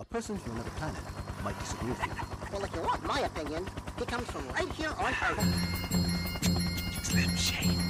person from another planet might disagree with you. Well, if you want my opinion, he comes from right here on Earth. Slim Shady.